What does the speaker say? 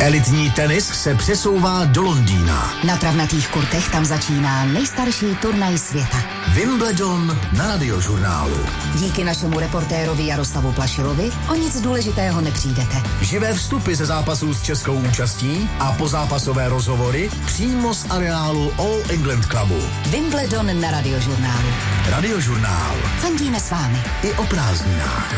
Elitní tenis se přesouvá do Londýna. Na travnatých kurtech tam začíná nejstarší turnaj světa. Wimbledon na Radiožurnálu. Díky našemu reportérovi Jaroslavu Plašilovi o nic důležitého nepřijdete. Živé vstupy ze zápasů s českou účastí a pozápasové rozhovory přímo z areálu All England Clubu. Wimbledon na Radiožurnálu. Radiožurnál. Fandíme s vámi. I o prázdninách.